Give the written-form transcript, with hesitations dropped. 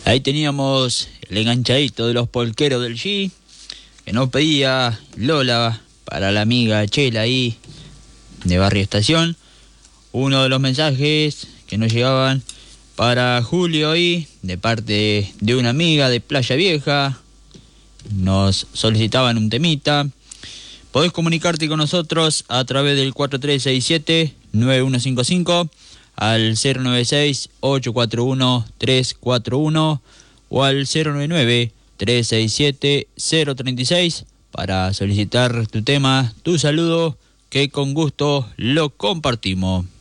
Ahí teníamos el enganchadito de los polqueros del G, que nos pedía Lola para la amiga Chela ahí de Barrio Estación. Uno de los mensajes que nos llegaban para Julio ahí, de parte de una amiga de Playa Vieja. Nos solicitaban un temita. Podés comunicarte con nosotros a través del 4367-9155, al 096-841-341 o al 099-367-036 para solicitar tu tema, tu saludo, que con gusto lo compartimos.